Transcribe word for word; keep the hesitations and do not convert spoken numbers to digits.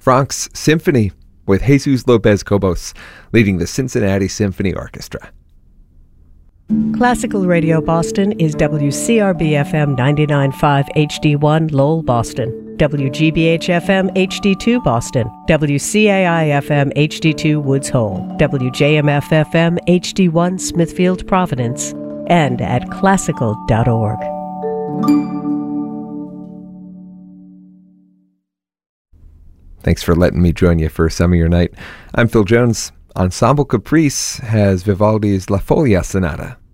Franck's Symphony with Jesus Lopez Cobos leading the Cincinnati Symphony Orchestra. Classical Radio Boston is W C R B F M ninety-nine point five H D one Lowell, Boston, W G B H F M H D two Boston, W C A I F M H D two Woods Hole, W J M F F M H D one Smithfield, Providence, and at classical dot org. Thanks for letting me join you for some of your night. I'm Phil Jones. Ensemble Caprice has Vivaldi's La Foglia Sonata.